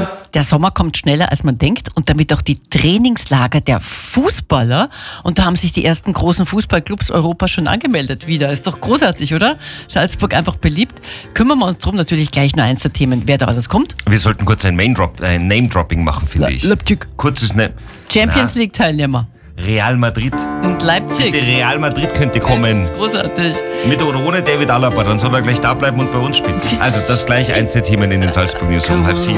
Der Sommer kommt schneller, als man denkt und damit auch die Trainingslager der Fußballer. Und da haben sich die ersten großen Fußballclubs Europas schon angemeldet wieder. Ist doch großartig, oder? Salzburg einfach beliebt. Kümmern wir uns drum, natürlich gleich nur eins der Themen, wer da alles kommt. Wir sollten kurz ein Name-Dropping machen, finde ich. Leipzig. Kurzes Champions League Teilnehmer. Real Madrid. Und Leipzig. Der Real Madrid könnte kommen. Das ist großartig. Mit oder ohne David Alaba, dann soll er gleich da bleiben und bei uns spielen. Also das gleich eins der Themen in den Salzburg News um 6:30.